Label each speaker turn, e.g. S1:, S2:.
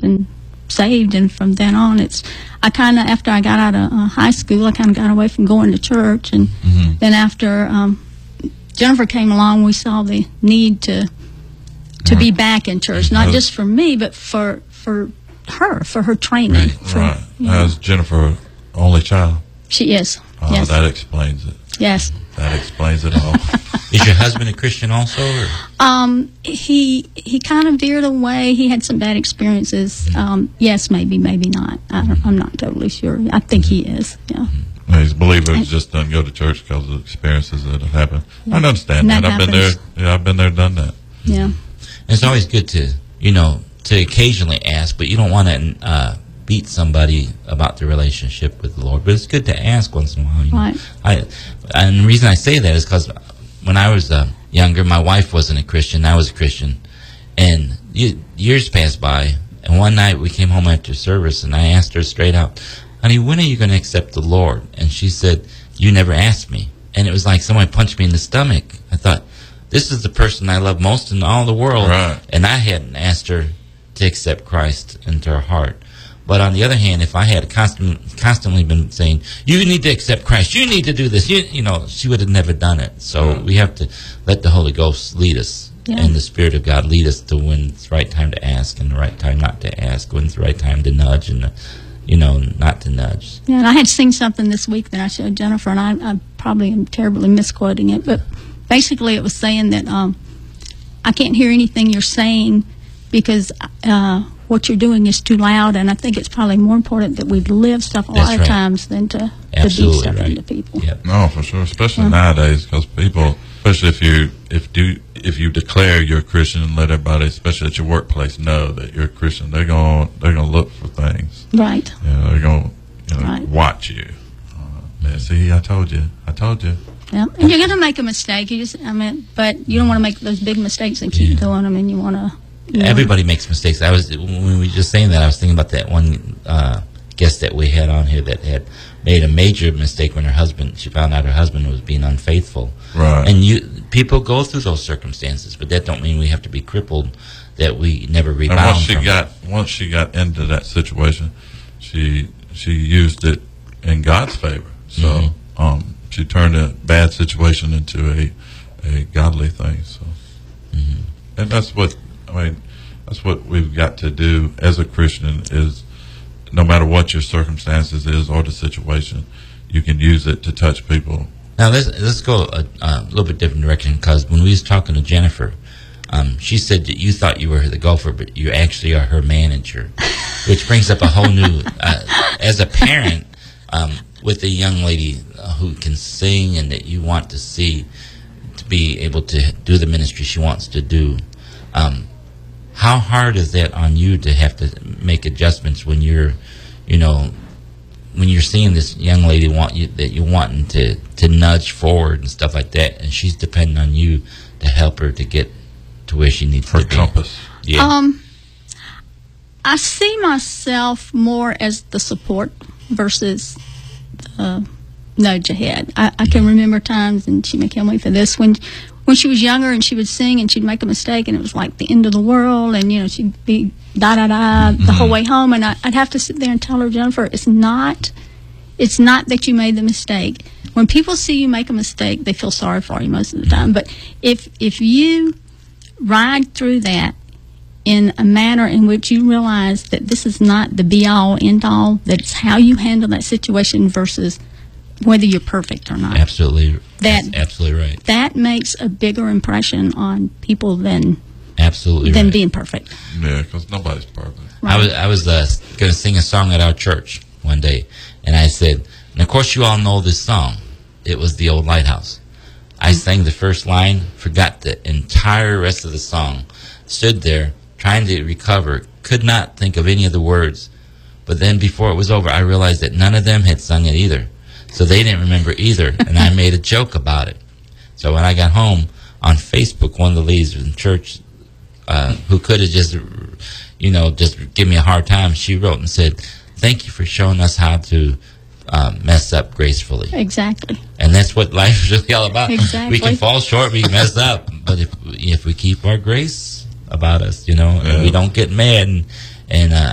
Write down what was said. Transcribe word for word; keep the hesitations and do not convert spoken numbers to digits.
S1: and saved. And from then on, it's I kind of after I got out of uh, high school, I kind of got away from going to church, and mm-hmm. then after um, Jennifer came along, we saw the need to to right. be back in church, not just for me, but for for her, for her training.
S2: Right.
S1: For,
S2: right.
S1: You know.
S2: As Jennifer only child?
S1: She is.
S2: Oh,
S1: yes.
S2: That explains it.
S1: Yes.
S2: That explains it all.
S3: Is your husband a Christian also? Or?
S1: Um, he he kind of veered away. He had some bad experiences. Mm-hmm. Um, yes, maybe, maybe not. I don't, I'm not totally sure. I think he is. Yeah.
S2: Well, he's a believer. He just doesn't go to church because of the experiences that have happened.
S1: Yeah.
S2: I understand
S1: that.
S2: that. I've
S1: happens.
S2: been there. Yeah, I've been there, done that.
S1: Yeah.
S3: And it's always good to you know to occasionally ask, but you don't want to. Uh, beat somebody about their relationship with the Lord, but it's good to ask once in a while. You know?
S1: Right.
S3: I, and the reason I say that is because when I was uh, younger, my wife wasn't a Christian. I was a Christian, and y- years passed by. And one night we came home after service, and I asked her straight out, "Honey, when are you going to accept the Lord?" And she said, "You never asked me." And it was like someone punched me in the stomach. I thought, this is the person I love most in all the world,
S2: right.
S3: and I hadn't asked her to accept Christ into her heart. But on the other hand, if I had constant, constantly been saying, you need to accept Christ, you need to do this, you, you know, she would have never done it. So yeah. we have to let the Holy Ghost lead us, yeah. and the Spirit of God lead us to when it's the right time to ask and the right time not to ask, when it's the right time to nudge and, the, you know, not to nudge.
S1: Yeah, and I had seen something this week that I showed Jennifer, and I, I probably am terribly misquoting it, but basically it was saying that um, I can't hear anything you're saying because... Uh, what you're doing is too loud, and I think it's probably more important that we live stuff a
S3: That's
S1: lot of
S3: right.
S1: times than to, to
S3: Absolutely
S1: beat stuff
S3: right.
S1: into people.
S3: Yep.
S2: No, for sure, especially
S1: Yeah.
S2: nowadays, because people, especially if you if do if you declare you're a Christian and let everybody, especially at your workplace, know that you're a Christian, they're going they're going to look for things.
S1: Right.
S2: You know, they're going to you know,
S1: Right.
S2: watch you. Uh, man, see, I told you, I told you.
S1: Yeah, and you're going to make a mistake. You just, I mean, but you don't want to make those big mistakes and keep
S3: Yeah.
S1: doing them, and you want to.
S3: Everybody makes mistakes. I was when we were just saying that, I was thinking about that one uh, guest that we had on here that had made a major mistake when her husband. She found out her husband was being unfaithful.
S2: Right.
S3: And you people go through those circumstances, but that don't mean we have to be crippled that we never rebound.
S2: And once she
S3: from
S2: got once she got into that situation, she she used it in God's favor. So mm-hmm. um, she turned a bad situation into a a godly thing. So,
S3: mm-hmm.
S2: and that's what. I mean, that's what we've got to do as a Christian is no matter what your circumstances is or the situation, you can use it to touch people.
S3: Now, let's, let's go a, a little bit different direction, because when we was talking to Jennifer, um, she said that you thought you were the golfer, but you actually are her manager, which brings up a whole new, uh, as a parent, um, with a young lady uh, who can sing and that you want to see to be able to do the ministry she wants to do, um, how hard is that on you to have to make adjustments when you're, you know, when you're seeing this young lady want you that you're wanting to, to nudge forward and stuff like that, and she's depending on you to help her to get to where she needs
S2: Her
S3: to be?
S2: compass.
S3: Yeah.
S1: Um, I see myself more as the support versus the nudge ahead. I, I can remember times, and she may kill me for this, when when she was younger and she would sing and she'd make a mistake and it was like the end of the world, and you know she'd be da da da the whole way home, and I, I'd have to sit there and tell her, Jennifer, it's not it's not that you made the mistake. When people see you make a mistake, they feel sorry for you most of the time. But if if you ride through that in a manner in which you realize that this is not the be all end all, that it's how you handle that situation versus whether you're perfect or not.
S3: Absolutely.
S1: That,
S3: That's absolutely right.
S1: That makes a bigger impression on people than
S3: absolutely
S1: than
S3: right.
S1: being perfect.
S2: Yeah, because nobody's perfect.
S1: Right.
S3: I was I was uh, going to sing a song at our church one day, and I said, and of course you all know this song. It was The Old Lighthouse. I mm-hmm. sang the first line, forgot the entire rest of the song, stood there trying to recover, could not think of any of the words. But then before it was over, I realized that none of them had sung it either. So they didn't remember either, and I made a joke about it. So when I got home, on Facebook, one of the ladies in church uh, who could have just, you know, just give me a hard time, she wrote and said, thank you for showing us how to uh, mess up gracefully.
S1: Exactly.
S3: And that's what life is really all about.
S1: Exactly.
S3: We can fall short, we can mess up, but if if we keep our grace about us, you know, and
S2: yeah.
S3: we don't get mad and, and uh,